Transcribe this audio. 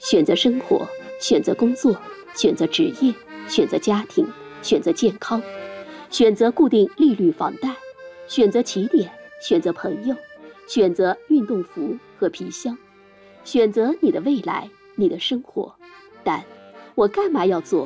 选择生活，选择工作，选择职业，选择家庭，选择健康，选择固定利率房贷，选择起点，选择朋友，选择运动服和皮箱，选择你的未来，你的生活。但我干嘛要做